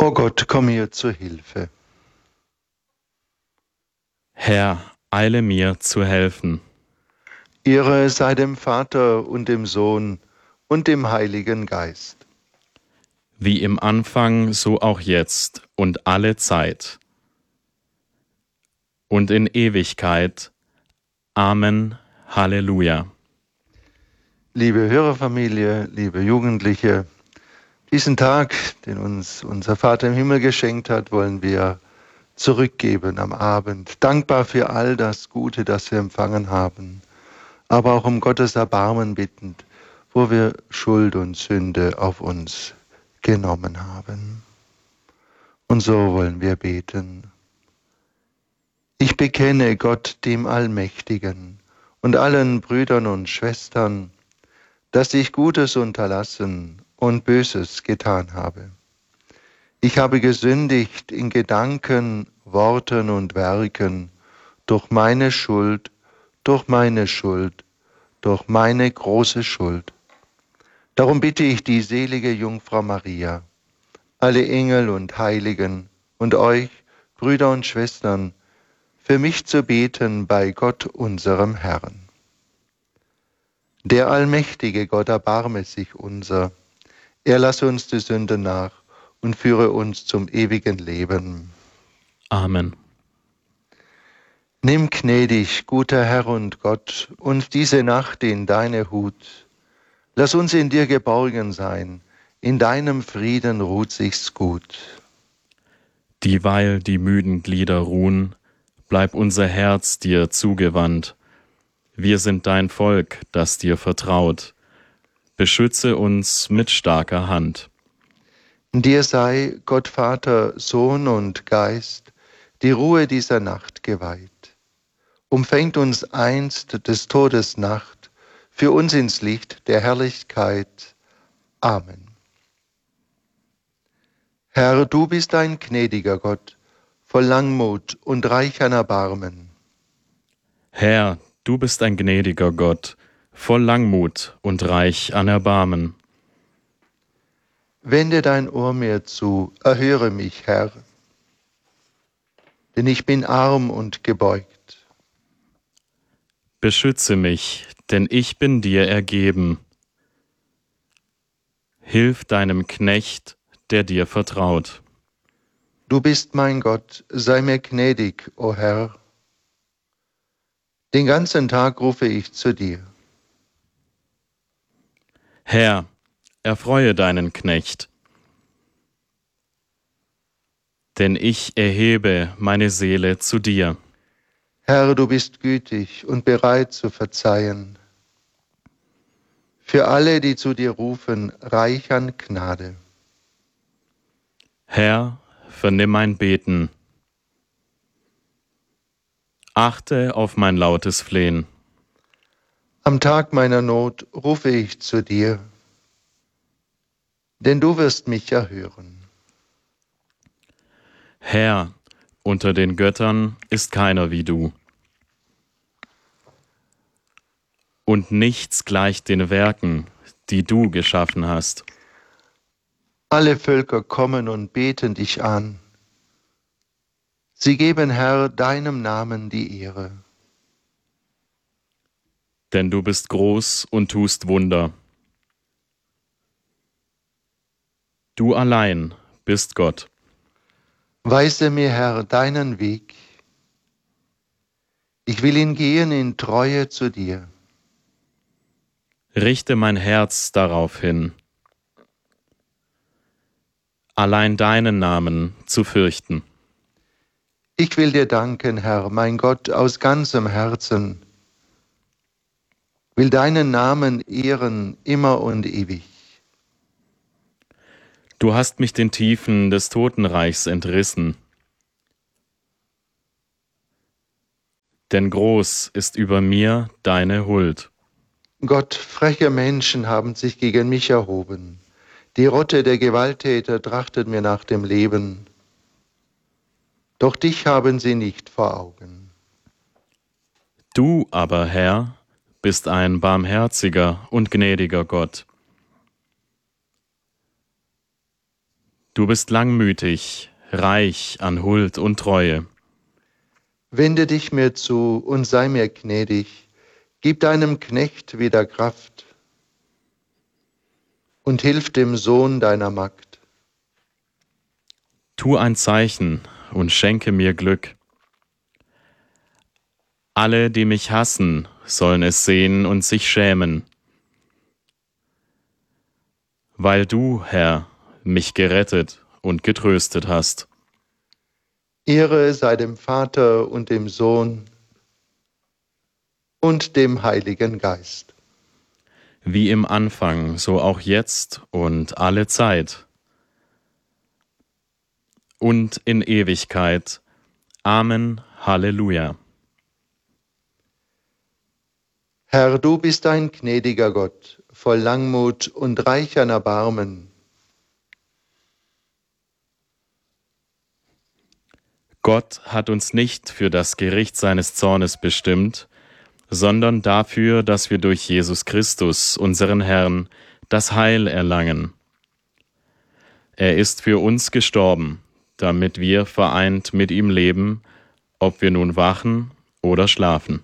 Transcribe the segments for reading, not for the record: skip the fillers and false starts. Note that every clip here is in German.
O Gott, komm mir zur Hilfe. Herr, eile mir zu helfen. Ehre sei dem Vater und dem Sohn und dem Heiligen Geist. Wie im Anfang, so auch jetzt und alle Zeit. Und in Ewigkeit. Amen. Halleluja. Liebe Hörerfamilie, liebe Jugendliche, diesen Tag, den uns unser Vater im Himmel geschenkt hat, wollen wir zurückgeben am Abend. Dankbar für all das Gute, das wir empfangen haben, aber auch um Gottes Erbarmen bittend, wo wir Schuld und Sünde auf uns genommen haben. Und so wollen wir beten. Ich bekenne Gott, dem Allmächtigen, und allen Brüdern und Schwestern, dass ich Gutes unterlassen und Böses getan habe. Ich habe gesündigt in Gedanken, Worten und Werken, durch meine Schuld, durch meine große Schuld. Darum bitte ich die selige Jungfrau Maria, alle Engel und Heiligen und euch, Brüder und Schwestern, für mich zu beten bei Gott unserem Herrn. Der allmächtige Gott erbarme sich unser. Er lasse uns die Sünde nach und führe uns zum ewigen Leben. Amen. Nimm gnädig, guter Herr und Gott, uns diese Nacht in deine Hut. Lass uns in dir geborgen sein. In deinem Frieden ruht sich's gut. Dieweil die müden Glieder ruhen, bleib unser Herz dir zugewandt. Wir sind dein Volk, das dir vertraut. Beschütze uns mit starker Hand. Dir sei, Gott Vater, Sohn und Geist, die Ruhe dieser Nacht geweiht. Umfängt uns einst des Todes Nacht, für uns ins Licht der Herrlichkeit. Amen. Herr, du bist ein gnädiger Gott, voll Langmut und reich an Erbarmen. Herr, du bist ein gnädiger Gott, voll Langmut und reich an Erbarmen. Wende dein Ohr mir zu, erhöre mich, Herr, denn ich bin arm und gebeugt. Beschütze mich, denn ich bin dir ergeben. Hilf deinem Knecht, der dir vertraut. Du bist mein Gott, sei mir gnädig, o Herr. Den ganzen Tag rufe ich zu dir. Herr, erfreue deinen Knecht, denn ich erhebe meine Seele zu dir. Herr, du bist gütig und bereit zu verzeihen. Für alle, die zu dir rufen, reich an Gnade. Herr, vernimm mein Beten. Achte auf mein lautes Flehen. Am Tag meiner Not rufe ich zu dir, denn du wirst mich erhören. Herr, unter den Göttern ist keiner wie du. Und nichts gleicht den Werken, die du geschaffen hast. Alle Völker kommen und beten dich an. Sie geben, Herr, deinem Namen die Ehre. Denn du bist groß und tust Wunder. Du allein bist Gott. Weise mir, Herr, deinen Weg. Ich will ihn gehen in Treue zu dir. Richte mein Herz darauf hin, allein deinen Namen zu fürchten. Ich will dir danken, Herr, mein Gott, aus ganzem Herzen, will deinen Namen ehren immer und ewig. Du hast mich den Tiefen des Totenreichs entrissen. Denn groß ist über mir deine Huld. Gott, freche Menschen haben sich gegen mich erhoben. Die Rotte der Gewalttäter trachtet mir nach dem Leben. Doch dich haben sie nicht vor Augen. Du aber, Herr, bist ein barmherziger und gnädiger Gott. Du bist langmütig, reich an Huld und Treue. Wende dich mir zu und sei mir gnädig. Gib deinem Knecht wieder Kraft und hilf dem Sohn deiner Magd. Tu ein Zeichen und schenke mir Glück. Alle, die mich hassen, sollen es sehen und sich schämen. Weil du, Herr, mich gerettet und getröstet hast. Ehre sei dem Vater und dem Sohn und dem Heiligen Geist. Wie im Anfang, so auch jetzt und alle Zeit. Und in Ewigkeit. Amen. Halleluja. Herr, du bist ein gnädiger Gott, voll Langmut und reich an Erbarmen. Gott hat uns nicht für das Gericht seines Zornes bestimmt, sondern dafür, dass wir durch Jesus Christus, unseren Herrn, das Heil erlangen. Er ist für uns gestorben, damit wir vereint mit ihm leben, ob wir nun wachen oder schlafen.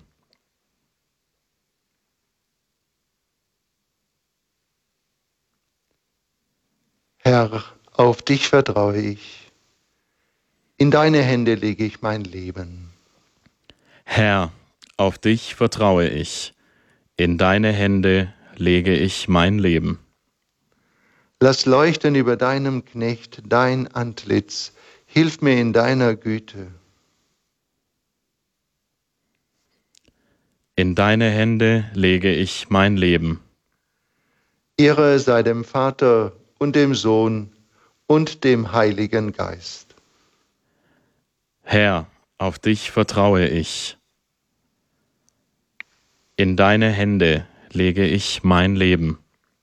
Herr, auf dich vertraue ich. In deine Hände lege ich mein Leben. Herr, auf dich vertraue ich. In deine Hände lege ich mein Leben. Lass leuchten über deinem Knecht dein Antlitz. Hilf mir in deiner Güte. In deine Hände lege ich mein Leben. Ehre sei dem Vater und dem Sohn und dem Heiligen Geist. Herr, auf dich vertraue ich. In deine Hände lege ich mein Leben.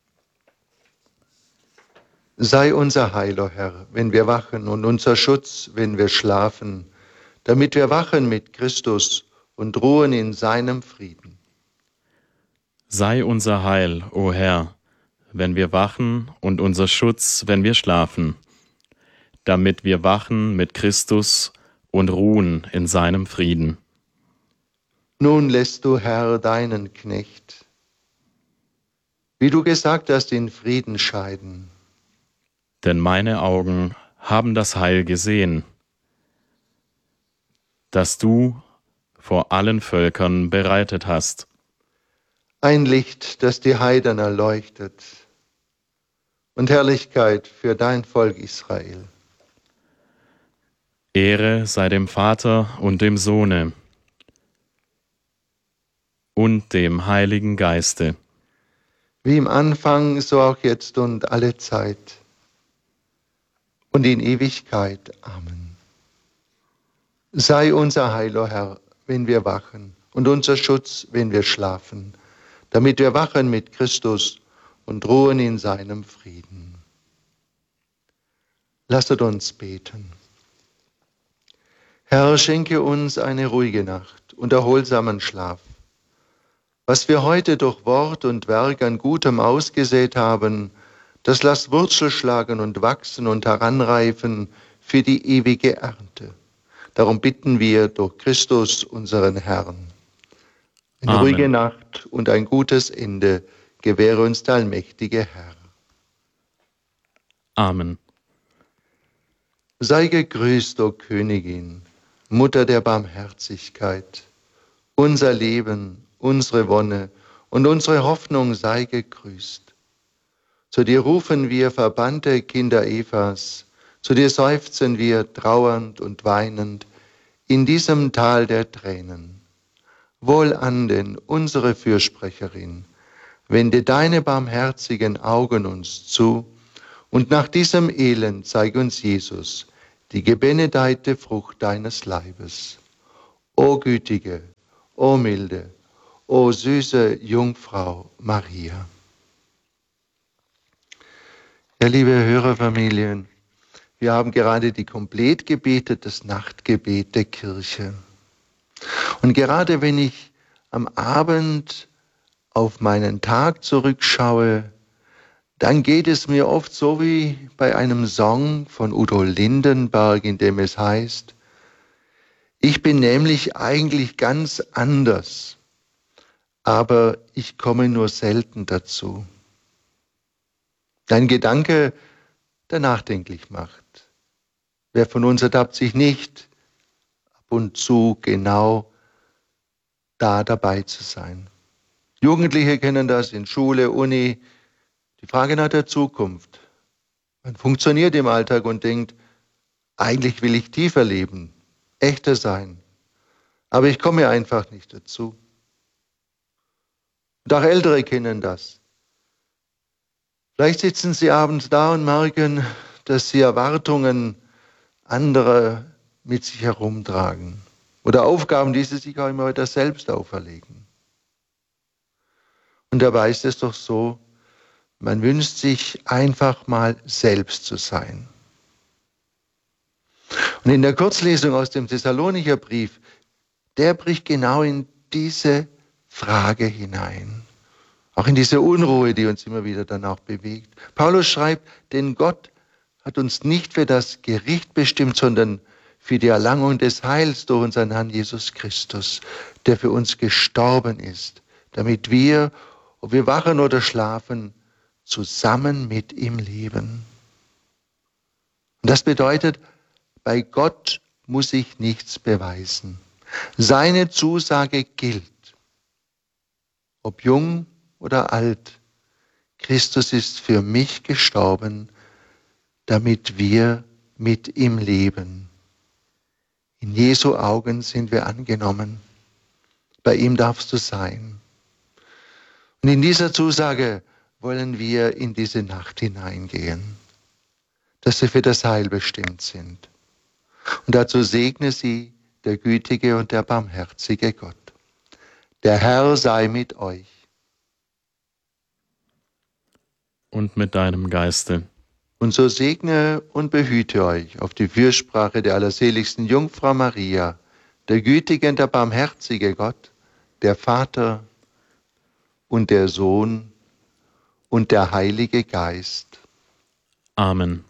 Sei unser Heiler, Herr, wenn wir wachen, und unser Schutz, wenn wir schlafen, damit wir wachen mit Christus und ruhen in seinem Frieden. Sei unser Heil, o Herr, wenn wir wachen, und unser Schutz, wenn wir schlafen, damit wir wachen mit Christus und ruhen in seinem Frieden. Nun lässt du, Herr, deinen Knecht, wie du gesagt hast, in Frieden scheiden. Denn meine Augen haben das Heil gesehen, das du vor allen Völkern bereitet hast. Ein Licht, das die Heiden erleuchtet, und Herrlichkeit für dein Volk Israel. Ehre sei dem Vater und dem Sohne und dem Heiligen Geiste. Wie im Anfang, so auch jetzt und alle Zeit und in Ewigkeit. Amen. Sei unser Heiler, Herr, wenn wir wachen, und unser Schutz, wenn wir schlafen, damit wir wachen mit Christus und ruhen in seinem Frieden. Lasset uns beten. Herr, schenke uns eine ruhige Nacht und erholsamen Schlaf. Was wir heute durch Wort und Werk an Gutem ausgesät haben, das lass Wurzel schlagen und wachsen und heranreifen für die ewige Ernte. Darum bitten wir durch Christus, unseren Herrn. Eine Amen. ruhige Nacht und ein gutes Ende gewähre uns der allmächtige Herr. Amen. Sei gegrüßt, o Königin, Mutter der Barmherzigkeit. Unser Leben, unsere Wonne und unsere Hoffnung sei gegrüßt. Zu dir rufen wir, verbannte Kinder Evas, zu dir seufzen wir, trauernd und weinend, in diesem Tal der Tränen. Wohlan denn, unsere Fürsprecherin, wende deine barmherzigen Augen uns zu, und nach diesem Elend zeig uns Jesus, die gebenedeite Frucht deines Leibes. O gütige, o milde, o süße Jungfrau Maria. Ja, liebe Hörerfamilien, wir haben gerade die komplett gebetet, das Nachtgebet der Kirche. Und gerade wenn ich am Abend auf meinen Tag zurückschaue, dann geht es mir oft so wie bei einem Song von Udo Lindenberg, in dem es heißt, ich bin nämlich eigentlich ganz anders, aber ich komme nur selten dazu. Ein Gedanke, der nachdenklich macht. Wer von uns ertappt sich nicht, ab und zu genau da dabei zu sein? Jugendliche kennen das in Schule, Uni. Die Frage nach der Zukunft. Man funktioniert im Alltag und denkt, eigentlich will ich tiefer leben, echter sein. Aber ich komme einfach nicht dazu. Und auch Ältere kennen das. Vielleicht sitzen sie abends da und merken, dass sie Erwartungen anderer mit sich herumtragen. Oder Aufgaben, die sie sich auch immer weiter selbst auferlegen. Und dabei ist es doch so, man wünscht sich einfach mal selbst zu sein. Und in der Kurzlesung aus dem Thessalonicher Brief, der bricht genau in diese Frage hinein. Auch in diese Unruhe, die uns immer wieder dann auch bewegt. Paulus schreibt, denn Gott hat uns nicht für das Gericht bestimmt, sondern für die Erlangung des Heils durch unseren Herrn Jesus Christus, der für uns gestorben ist, damit wir, ob wir wachen oder schlafen, zusammen mit ihm leben. Und das bedeutet, bei Gott muss ich nichts beweisen. Seine Zusage gilt, ob jung oder alt. Christus ist für mich gestorben, damit wir mit ihm leben. In Jesu Augen sind wir angenommen. Bei ihm darfst du sein. Und in dieser Zusage wollen wir in diese Nacht hineingehen, dass sie für das Heil bestimmt sind. Und dazu segne sie der gütige und der barmherzige Gott. Der Herr sei mit euch. Und mit deinem Geiste. Und so segne und behüte euch auf die Fürsprache der allerseligsten Jungfrau Maria, der gütige und der barmherzige Gott, der Vater und der Sohn und der Heilige Geist. Amen.